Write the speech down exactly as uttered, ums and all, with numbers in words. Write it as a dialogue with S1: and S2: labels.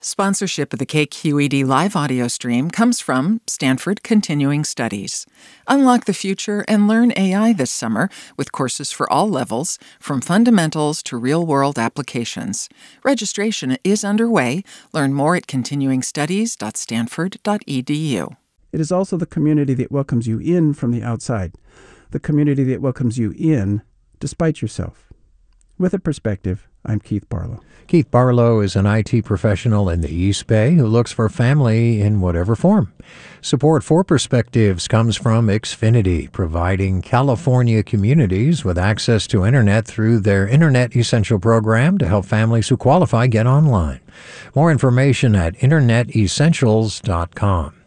S1: Sponsorship of the K Q E D live audio stream comes from Stanford Continuing Studies. Unlock the future and learn A I this summer with courses for all levels, from fundamentals to real-world applications. Registration is underway. Learn more at continuing studies dot stanford dot e d u.
S2: It is also the community that welcomes you in from the outside, the community that welcomes you in despite yourself. With a perspective, I'm Keith Barlow.
S3: Keith Barlow is an I T professional in the East Bay who looks for family in whatever form. Support for Perspectives comes from Xfinity, providing California communities with access to internet through their Internet Essential program to help families who qualify get online. More information at internet essentials dot com.